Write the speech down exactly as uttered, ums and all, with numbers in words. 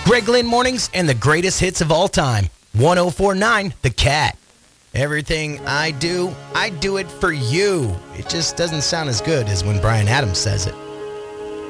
Greg Lynn Mornings and the greatest hits of all time. one oh four point nine The Cat. Everything I do, I do it for you. It just doesn't sound as good as when Bryan Adams says it.